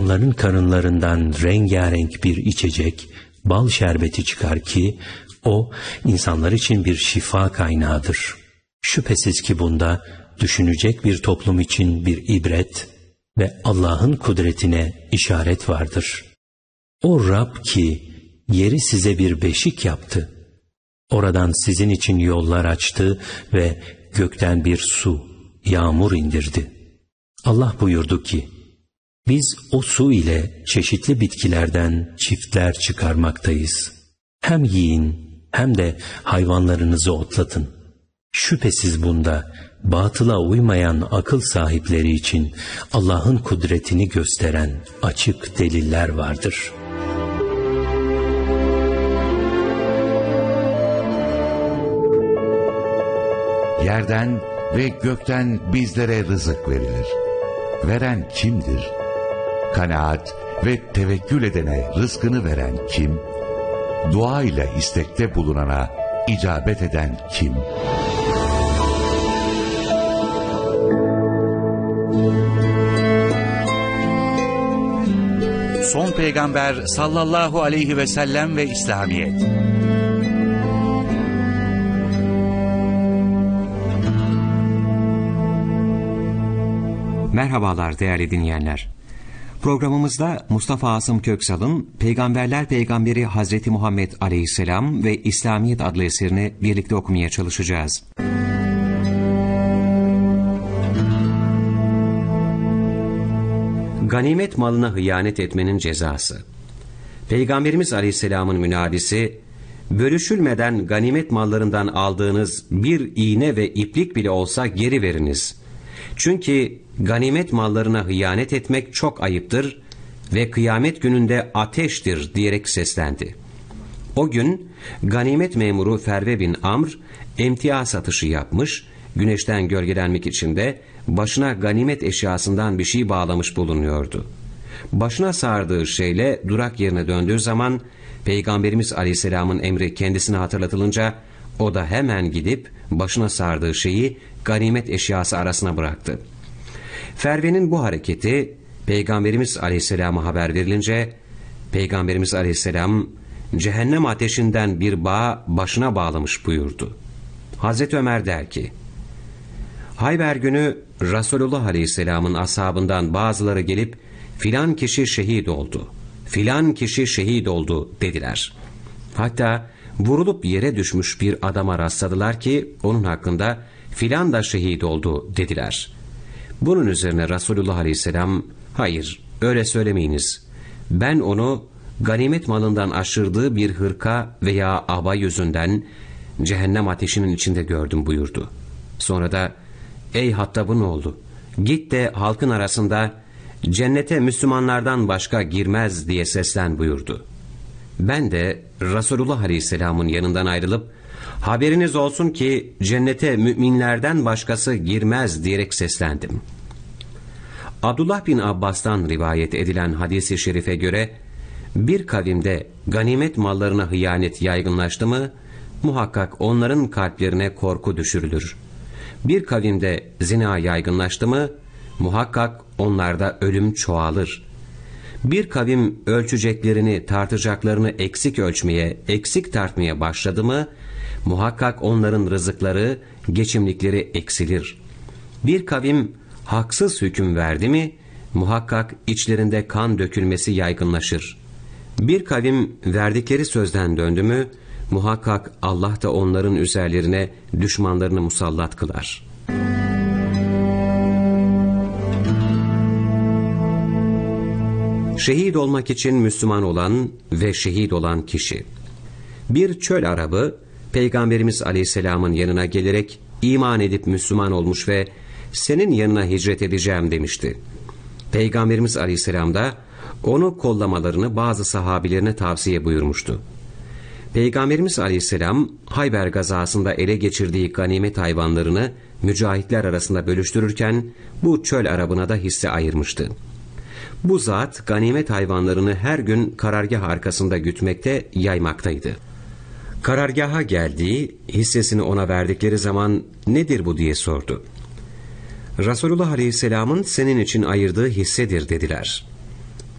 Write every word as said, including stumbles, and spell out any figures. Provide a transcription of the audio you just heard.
onların karınlarından rengarenk bir içecek, bal şerbeti çıkar ki, o insanlar için bir şifa kaynağıdır. Şüphesiz ki bunda düşünecek bir toplum için bir ibret ve Allah'ın kudretine işaret vardır. O Rab ki yeri size bir beşik yaptı, oradan sizin için yollar açtı ve gökten bir su, yağmur indirdi. Allah buyurdu ki, biz o su ile çeşitli bitkilerden çiftler çıkarmaktayız. Hem yiyin hem de hayvanlarınızı otlatın. Şüphesiz bunda batıla uymayan akıl sahipleri için Allah'ın kudretini gösteren açık deliller vardır. Yerden ve gökten bizlere rızık verilir. Veren kimdir? Kanaat ve tevekkül edene rızkını veren kim? Dua ile istekte bulunana icabet eden kim? Son Peygamber sallallahu aleyhi ve sellem ve İslamiyet. Merhabalar değerli dinleyenler. Programımızda Mustafa Asım Köksal'ın Peygamberler Peygamberi Hazreti Muhammed Aleyhisselam ve İslamiyet adlı eserini birlikte okumaya çalışacağız. Ganimet malına hıyanet etmenin cezası. Peygamberimiz Aleyhisselam'ın münadisi, bölüşülmeden ganimet mallarından aldığınız bir iğne ve iplik bile olsa geri veriniz. Çünkü ganimet mallarına hıyanet etmek çok ayıptır ve kıyamet gününde ateştir diyerek seslendi. O gün ganimet memuru Ferve bin Amr emtia satışı yapmış, güneşten gölgelenmek için de başına ganimet eşyasından bir şey bağlamış bulunuyordu. Başına sardığı şeyle durak yerine döndüğü zaman Peygamberimiz Aleyhisselam'ın emri kendisine hatırlatılınca o da hemen gidip başına sardığı şeyi ganimet eşyası arasına bıraktı. Ferve'nin bu hareketi Peygamberimiz Aleyhisselam'a haber verilince Peygamberimiz Aleyhisselam cehennem ateşinden bir bağ başına bağlamış buyurdu. Hazreti Ömer der ki, Hayber günü Resulullah Aleyhisselam'ın ashabından bazıları gelip filan kişi şehit oldu, filan kişi şehit oldu dediler. Hatta vurulup yere düşmüş bir adama rastladılar ki onun hakkında filan da şehit oldu dediler. Bunun üzerine Resulullah Aleyhisselam, hayır öyle söylemeyiniz, ben onu ganimet malından aşırdığı bir hırka veya aba yüzünden cehennem ateşinin içinde gördüm buyurdu. Sonra da ey Hattab'ın oğlu, git de halkın arasında cennete Müslümanlardan başka girmez diye seslen buyurdu. Ben de Resulullah Aleyhisselam'ın yanından ayrılıp haberiniz olsun ki cennete müminlerden başkası girmez diyerek seslendim. Abdullah bin Abbas'tan rivayet edilen hadis-i şerife göre bir kavimde ganimet mallarına hıyanet yaygınlaştı mı muhakkak onların kalplerine korku düşürülür. Bir kavimde zina yaygınlaştı mı muhakkak onlarda ölüm çoğalır. Bir kavim ölçeceklerini, tartacaklarını eksik ölçmeye, eksik tartmaya başladı mı muhakkak onların rızıkları, geçimlikleri eksilir. Bir kavim haksız hüküm verdi mi muhakkak içlerinde kan dökülmesi yaygınlaşır. Bir kavim verdikleri sözden döndü mü muhakkak Allah da onların üzerlerine düşmanlarını musallat kılar. Şehit olmak için Müslüman olan ve şehit olan kişi. Bir çöl Arabı Peygamberimiz Aleyhisselam'ın yanına gelerek iman edip Müslüman olmuş ve senin yanına hicret edeceğim demişti. Peygamberimiz Aleyhisselam da onu kollamalarını bazı sahabilerine tavsiye buyurmuştu. Peygamberimiz Aleyhisselam Hayber gazasında ele geçirdiği ganimet hayvanlarını mücahitler arasında bölüştürürken bu çöl Arabına da hisse ayırmıştı. Bu zat ganimet hayvanlarını her gün karargah arkasında gütmekte, yaymaktaydı. Karargaha geldiği, hissesini ona verdikleri zaman nedir bu diye sordu. Resulullah Aleyhisselam'ın senin için ayırdığı hissedir dediler.